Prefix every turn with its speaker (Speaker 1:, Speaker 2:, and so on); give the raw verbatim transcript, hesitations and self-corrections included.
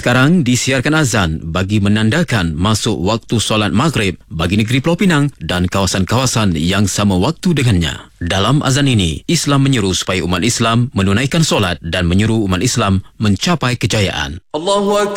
Speaker 1: Sekarang disiarkan azan bagi menandakan masuk waktu solat maghrib bagi negeri Pulau Pinang dan kawasan-kawasan yang sama waktu dengannya. Dalam azan ini, Islam menyeru supaya umat Islam menunaikan solat dan menyeru umat Islam mencapai kejayaan. Allahu Akbar.